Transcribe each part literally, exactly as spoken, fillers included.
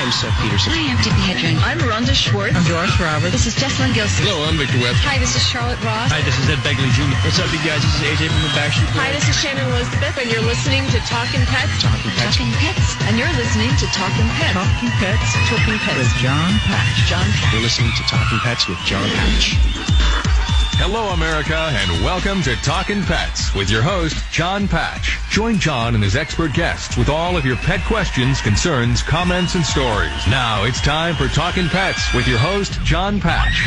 I'm Seth Peterson. Hi, I'm Tippi Hedren. I'm Rhonda Schwartz. I'm Doris Roberts. This is Jessalyn Gilson. Hello, I'm Victor Webb. Hi, this is Charlotte Ross. Hi, this is Ed Begley Junior What's up, you guys? This is A J from the Backstreet Boys. Hi, this is Shannon Elizabeth, and you're listening to Talkin' Pets. Talking Pets. Talking Pets. And you're listening to Talkin' Pets. Talking Pets. Talking Pets. With John Patch. John Patch. You're listening to Talking Pets with John Patch. Hello, America, and welcome to Talkin' Pets with your host, John Patch. Join John and his expert guests with all of your pet questions, concerns, comments, and stories. Now it's time for Talkin' Pets with your host, John Patch.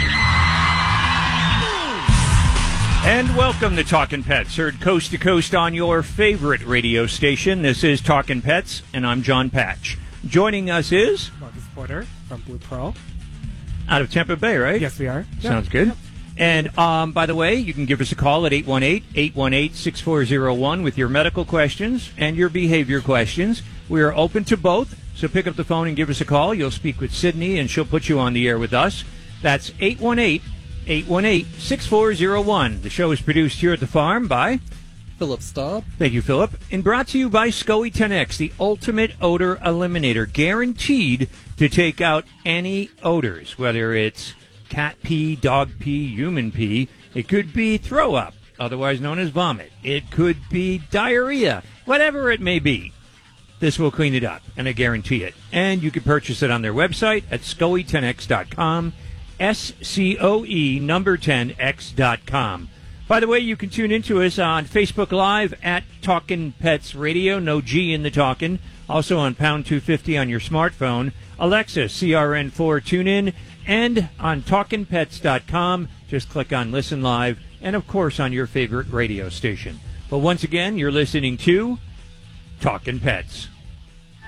And welcome to Talkin' Pets, heard coast to coast on your favorite radio station. This is Talkin' Pets, and I'm John Patch. Joining us is Marcus Porter from Blue Pearl. Out of Tampa Bay, right? Yes, we are. Sounds yep. good. Yep. And, um, by the way, you can give us a call at eight one eight, eight one eight, six four zero one with your medical questions and your behavior questions. We are open to both, so pick up the phone and give us a call. You'll speak with Sydney, and she'll put you on the air with us. That's eight one eight, eight one eight, six four zero one. The show is produced here at the farm by Philip Staub. Thank you, Philip. And brought to you by SCOE ten X, the ultimate odor eliminator, guaranteed to take out any odors, whether it's cat pee, dog pee, human pee. It could be throw up, otherwise known as vomit. It could be diarrhea, whatever it may be. This will clean it up, and I guarantee it. And you can purchase it on their website at scoe ten x dot com, S C O E number ten X dot com. By the way, you can tune into us on Facebook Live at Talkin' Pets Radio, no G in the talkin'. Also on Pound two fifty on your smartphone, Alexa, C R N four, tune in, and on talkin pets dot com. Just click on Listen Live, and of course on your favorite radio station. But once again, you're listening to Talkin' Pets.